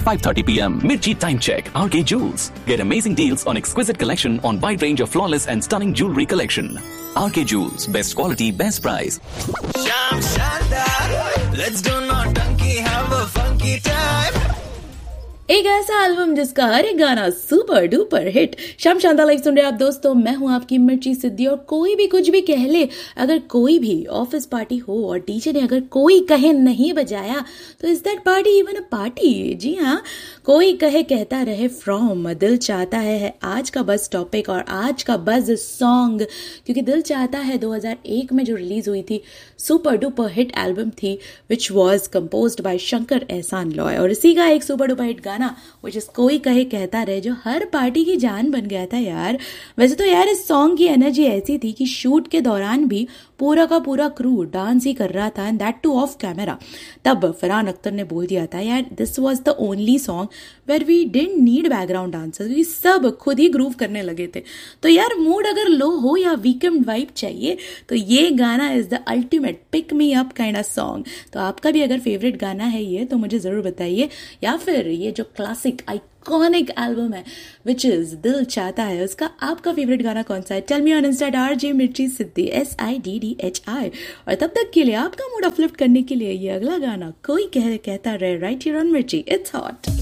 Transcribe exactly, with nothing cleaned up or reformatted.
just five thirty p m. Mirchi Time Check. R K Jewels. Get amazing deals on exquisite collection on wide range of flawless and stunning jewelry collection. R K Jewels. Best quality, best price. Sham Shanda, let's do not donkey, have a funky time. एक ऐसा album जिसका हर एक गाना super duper hit. शाम शानदार live सुन रहे आप दोस्तों, मैं हूं आपकी मिर्ची सिद्धि। और कोई भी कुछ भी कह ले, अगर कोई भी ऑफिस पार्टी हो और टीचर ने अगर कोई कहे नहीं बजाया तो is that party even a party? जी हाँ, कोई कहे कहता रहे फ्रॉम दिल चाहता है, है आज का बस टॉपिक और आज का बज सॉन्ग। क्योंकि दिल चाहता है दो हज़ार एक में जो रिलीज हुई थी, सुपर डुपर हिट एल्बम थी, which was composed bye Shankar एहसान लॉय। और इसी का एक सुपर डुपर हिट गाना which is कोई कहे कहता रहे, जो हर पार्टी की जान बन गया था यार। वैसे तो यार इस सॉन्ग की एनर्जी ऐसी थी कि शूट के दौरान भी पूरा का पूरा क्रू डांस ही कर रहा था, and that two of camera. तब फरहान अख्तर ने बोल दिया था यार, this was the only song where we didn't need background dancers, क्योंकि सब खुद ही ग्रूव करने लगे थे। तो यार मूड अगर लो हो या वीकेंड वाइब चाहिए तो ये गाना is the ultimate pick me up kind of song. तो आपका भी अगर फेवरेट गाना है ये तो मुझे जरूर बताइए, या फिर ये जो क्लासिक आइकॉनिक एल्बम है विच इज दिल चाहता है, उसका आपका फेवरेट गाना कौन सा है? Tell me on Insta R J मिर्ची सिद्धि, S I D D H I. और तब तक के लिए आपका मूड अपलिफ्ट करने के लिए ये अगला गाना कोई कह कहता रहे, राइट हियर ऑन मिर्ची, इट्स हॉट।